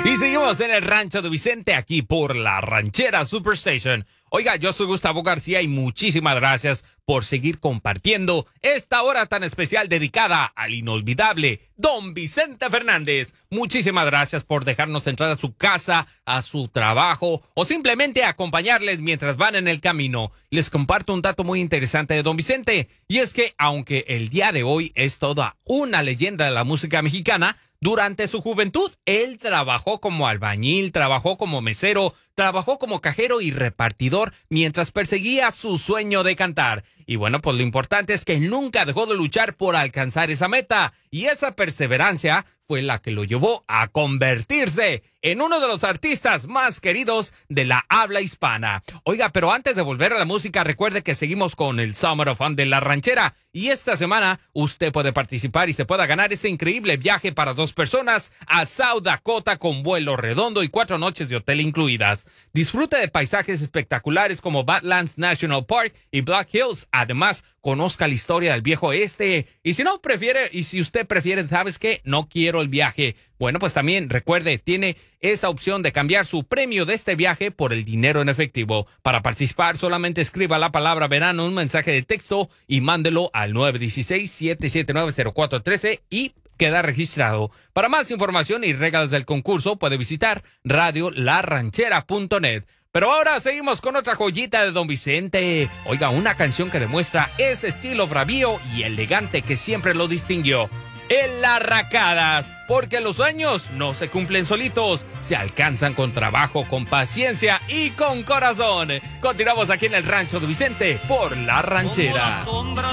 Y seguimos en el rancho de Vicente, aquí por la Ranchera Superstation. Oiga, yo soy Gustavo García y muchísimas gracias por seguir compartiendo esta hora tan especial dedicada al inolvidable Don Vicente Fernández. Muchísimas gracias por dejarnos entrar a su casa, a su trabajo o simplemente acompañarles mientras van en el camino. Les comparto un dato muy interesante de Don Vicente, y es que aunque el día de hoy es toda una leyenda de la música mexicana, durante su juventud, él trabajó como albañil, trabajó como mesero, trabajó como cajero y repartidor mientras perseguía su sueño de cantar. Y bueno, pues lo importante es que nunca dejó de luchar por alcanzar esa meta. Y esa perseverancia fue la que lo llevó a convertirse en uno de los artistas más queridos de la habla hispana. Oiga, pero antes de volver a la música, recuerde que seguimos con el Summer of Fun de la Ranchera. Y esta semana usted puede participar y se pueda ganar este increíble viaje para 2 personas a South Dakota con vuelo redondo y 4 noches de hotel incluidas. Disfrute de paisajes espectaculares como Badlands National Park y Black Hills. Además, conozca la historia del viejo oeste. Y si usted prefiere, ¿sabes qué? No quiero el viaje. Bueno, pues también recuerde, tiene esa opción de cambiar su premio de este viaje por el dinero en efectivo. Para participar, solamente escriba la palabra verano en un mensaje de texto y mándelo al 916-779-0413 y queda registrado. Para más información y reglas del concurso, puede visitar radiolaranchera.net. Pero ahora seguimos con otra joyita de Don Vicente. Oiga, una canción que demuestra ese estilo bravío y elegante que siempre lo distinguió. El Arracadas, porque los sueños no se cumplen solitos, se alcanzan con trabajo, con paciencia y con corazón. Continuamos aquí en el rancho de Vicente por la Ranchera.